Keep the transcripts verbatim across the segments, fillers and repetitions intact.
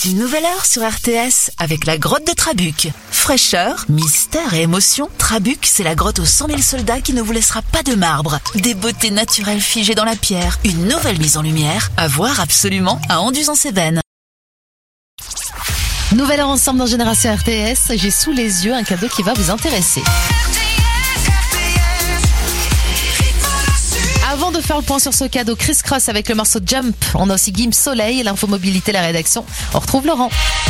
C'est une nouvelle heure sur R T S avec la grotte de Trabuc. Fraîcheur, mystère et émotion, Trabuc, c'est la grotte aux cent mille soldats qui ne vous laissera pas de marbre. Des beautés naturelles figées dans la pierre, une nouvelle mise en lumière, à voir absolument à Anduze-en-Cévennes. Nouvelle heure ensemble dans Génération R T S. J'ai sous les yeux un cadeau qui va vous intéresser. Avant de faire le point sur ce cadeau, Criss Cross avec le morceau Jump. On a aussi Guim Soleil, l'infomobilité, la rédaction. On retrouve Laurent.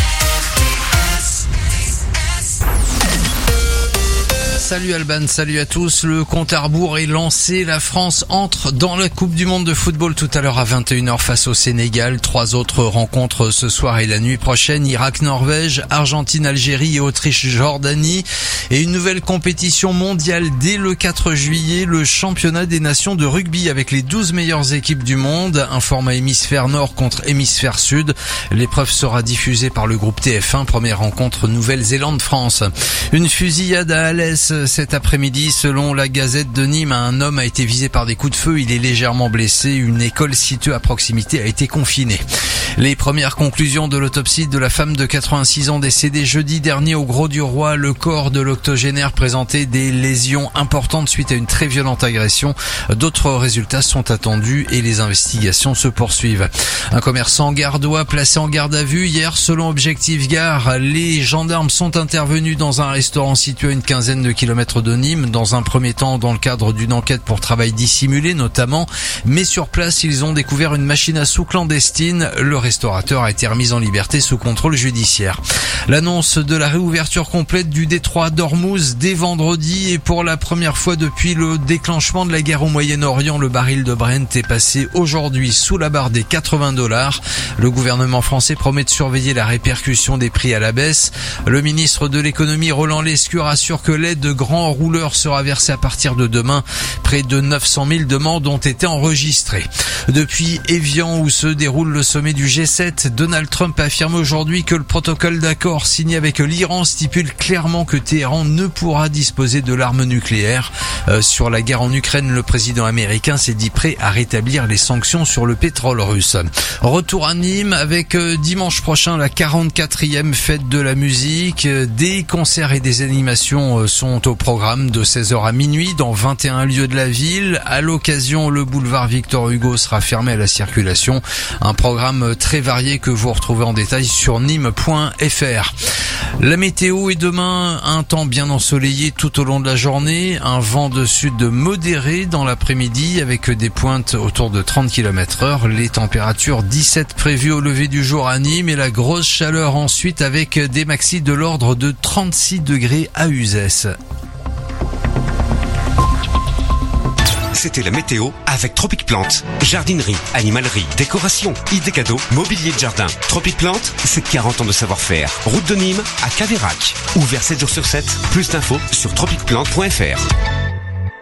Salut Alban, salut à tous. Le compte à rebours est lancé. La France entre dans la Coupe du Monde de football tout à l'heure à vingt et une heures face au Sénégal. Trois autres rencontres ce soir et la nuit prochaine. Irak-Norvège, Argentine-Algérie et Autriche-Jordanie. Et une nouvelle compétition mondiale dès le quatre juillet. Le championnat des nations de rugby avec les douze meilleures équipes du monde. Un format hémisphère nord contre hémisphère sud. L'épreuve sera diffusée par le groupe T F un. Première rencontre Nouvelle-Zélande-France. Une fusillade à Alès cet après-midi, selon la Gazette de Nîmes, un homme a été visé par des coups de feu. Il est légèrement blessé. Une école située à proximité a été confinée. Les premières conclusions de l'autopsie de la femme de quatre-vingt-six ans décédée jeudi dernier au Grau-du-Roi. Le corps de l'octogénaire présentait des lésions importantes suite à une très violente agression. D'autres résultats sont attendus et les investigations se poursuivent. Un commerçant gardois placé en garde à vue hier selon Objectif Gare. Les gendarmes sont intervenus dans un restaurant situé à une quinzaine de kilomètres de Nîmes, dans un premier temps dans le cadre d'une enquête pour travail dissimulé notamment, mais sur place ils ont découvert une machine à sous clandestine. Le restaurateur a été remis en liberté sous contrôle judiciaire. L'annonce de la réouverture complète du détroit d'Ormuz dès vendredi, et pour la première fois depuis le déclenchement de la guerre au Moyen-Orient, le baril de Brent est passé aujourd'hui sous la barre des quatre-vingts dollars. Le gouvernement français promet de surveiller la répercussion des prix à la baisse. Le ministre de l'économie Roland Lescure assure que l'aide de grands rouleurs sera versée à partir de demain. Près de neuf cent mille demandes ont été enregistrées. Depuis Évian, où se déroule le sommet du G sept, Donald Trump affirme aujourd'hui que le protocole d'accord signé avec l'Iran stipule clairement que Téhéran ne pourra disposer de l'arme nucléaire. Euh, sur la guerre en Ukraine, le président américain s'est dit prêt à rétablir les sanctions sur le pétrole russe. Retour à Nîmes avec euh, dimanche prochain la quarante-quatrième fête de la musique. Des concerts et des animations euh, sont au programme de seize heures à minuit dans vingt et un lieux de la ville. À l'occasion, le boulevard Victor Hugo sera fermé à la circulation. Un programme très varié que vous retrouvez en détail sur nîmes point f r. La météo est demain un temps bien ensoleillé tout au long de la journée. Un vent de sud modéré dans l'après-midi avec des pointes autour de trente kilomètres heure. Les températures dix-sept prévues au lever du jour à Nîmes et la grosse chaleur ensuite avec des maxis de l'ordre de trente-six degrés à Uzès. C'était la météo avec Tropic Plante. Jardinerie, animalerie, décoration, idées cadeaux, mobilier de jardin. Tropic Plante, c'est quarante ans de savoir-faire. Route de Nîmes à Caveyrac. Ouvert sept jours sur sept. Plus d'infos sur tropic plante point f r.